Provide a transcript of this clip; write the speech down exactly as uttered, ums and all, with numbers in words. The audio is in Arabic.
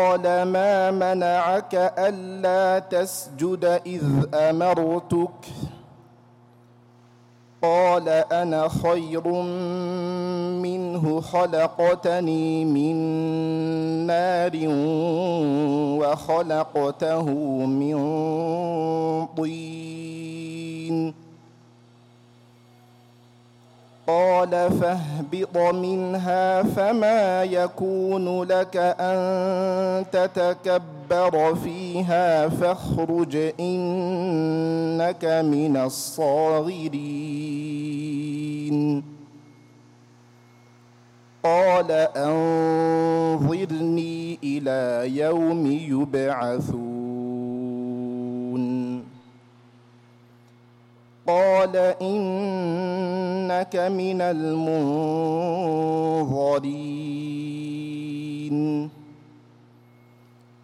قال ما منعك ألا تسجد إذ أمرتك قال أنا خير منه خلقتني من نار وخلقته من طين قال فاهبط منها فما يكون لك أن تتكبر فيها فاخرج إنك من الصاغرين قال أنظرني إلى يوم يبعثون قال إنك من المنظرين